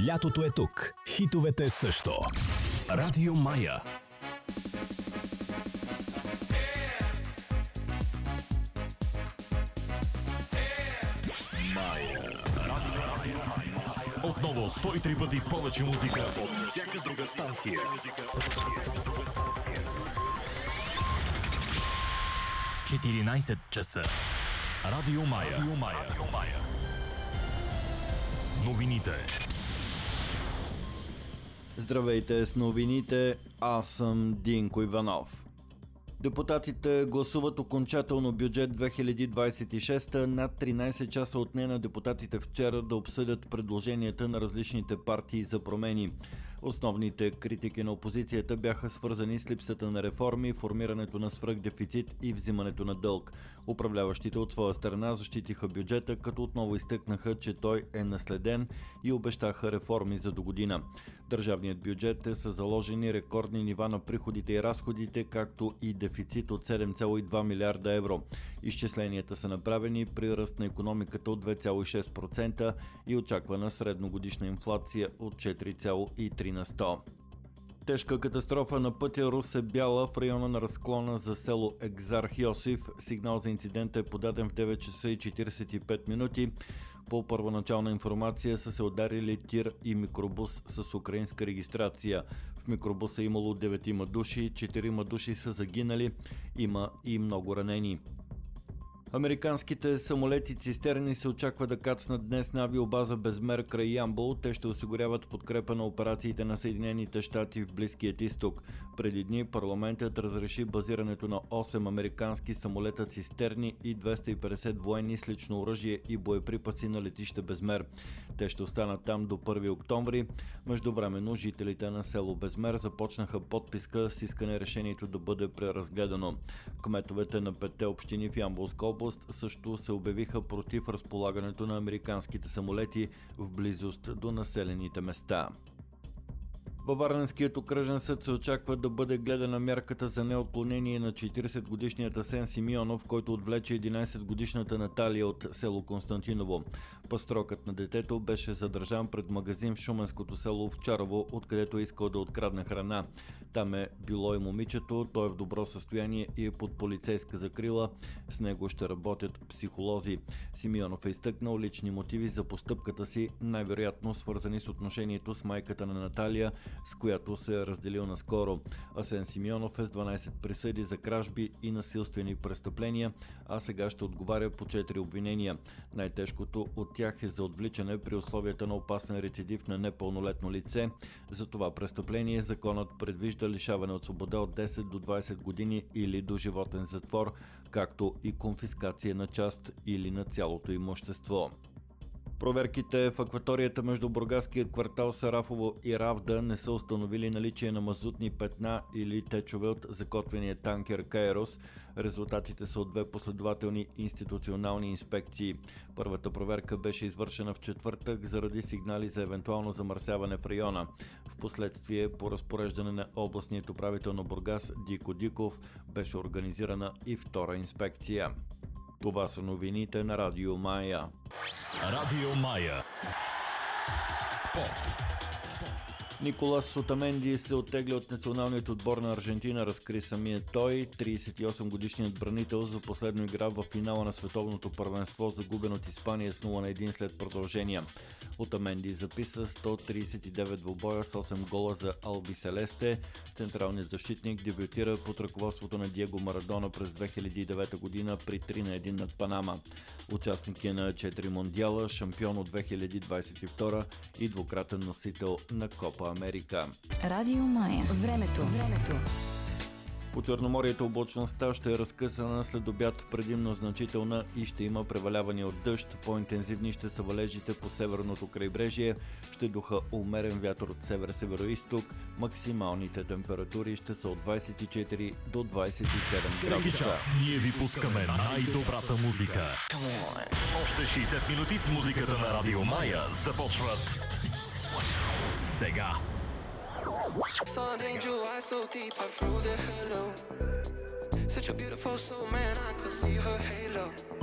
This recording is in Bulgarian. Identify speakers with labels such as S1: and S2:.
S1: Лятото е тук. Хитовете също. Радио Мая. Отново 103 пъти повече музика от всяка друга станция. 14 часа. Радио Мая. Новините.
S2: Здравейте с новините, аз съм Динко Иванов. Депутатите гласуват окончателно бюджет 2026. Над 13 часа отне на депутатите вчера да обсъдят предложенията на различните партии за промени. Основните критики на опозицията бяха свързани с липсата на реформи, формирането на свръхдефицит и взимането на дълг. Управляващите от своя страна защитиха бюджета, като отново изтъкнаха, че той е наследен и обещаха реформи за догодина. Държавният бюджет е със заложени рекордни нива на приходите и разходите, както и дефицит от 7,2 милиарда евро. Изчисленията са направени при ръст на икономиката от 2,6% и очаквана средногодишна инфлация от 4,3%. Тежка катастрофа на пътя Русе-Бяла в района на разклона за село Екзарх Йосиф. Сигнал за инцидента е подаден в 9 часа и 45 минути. По първоначална информация са се ударили тир и микробус с украинска регистрация. В микробуса имало 9 души, 4 души са загинали, има и много ранени. Американските самолети цистерни се очаква да кацнат днес на авиобаза Безмер край Ямбол. Те ще осигуряват подкрепа на операциите на Съединените щати в Близкият изток. Преди дни парламентът разреши базирането на 8 американски самолета цистерни и 250 военни с лично оръжие и боеприпаси на летище Безмер. Те ще останат там до 1 октомври. Междувременно жителите на село Безмер започнаха подписка с искане решението да бъде преразгледано. Кметовете на 5 общини в Ямболска област също се обявиха против разполагането на американските самолети в близост до населените места. Във Варненският окръжен съд се очаква да бъде гледана мярката за неотклонение на 40-годишният Асен Симеонов, който отвлече 11-годишната Наталия от село Константиново. Пастрокът на детето беше задържан пред магазин в шуменското село Овчарово, откъдето е искал да открадне храна. Там е било и момичето, той е в добро състояние и е под полицейска закрила. С него ще работят психолози. Симеонов е изтъкнал лични мотиви за постъпката си, най-вероятно свързани с отношението с майката на Наталия, с която се е разделил наскоро. Асен Симеонов е с 12 присъди за кражби и насилствени престъпления, а сега ще отговаря по 4 обвинения. Най-тежкото от тях е за отвличане при условията на опасен рецидив на непълнолетно лице. За това престъпление законът предвижда лишаване от свобода от 10 до 20 години или до животен затвор, както и конфискация на част или на цялото имущество. Проверките в акваторията между бургаския квартал Сарафово и Равда не са установили наличие на мазутни петна или течове от закотвения танкер Кайрос. Резултатите са от 2 последователни институционални инспекции. Първата проверка беше извършена в четвъртък заради сигнали за евентуално замърсяване в района. Впоследствие, по разпореждане на областният управител на Бургас Дико Диков, беше организирана и втора инспекция. Това са новините на Радио Мая.
S1: Радио Мая. Спорт.
S2: Николас Отаменди се оттегля от националният отбор на Аржентина, разкри самия той. 38-годишният бранител за последно игра в финала на световното първенство, загубен от Испания с 0-1 след продължения. Отаменди записа 139 двубоя с 8 гола за Алби Селесте. Централният защитник дебютира под ръководството на Диего Марадона през 2009 година при 3-1 над Панама. Участник е на 4 мондиала, шампион от 2022 и двукратен носител на Копа Америка.
S3: Радио Мая. Времето.
S2: По Черноморието облачността ще е разкъсана, след обяд предимно значителна и ще има преваляване от дъжд. По-интензивни ще са валежите по северното крайбрежие. Ще духа умерен вятър от север-североизток. Максималните температури ще са от 24 до 27 градуса.
S1: Всеки час ние ви пускаме най-добрата музика. Още 60 минути с музиката на Радио Мая започват сега.
S4: Sun angel, eyes so deep, I froze at hello. Such a beautiful soul, man, I could see her halo.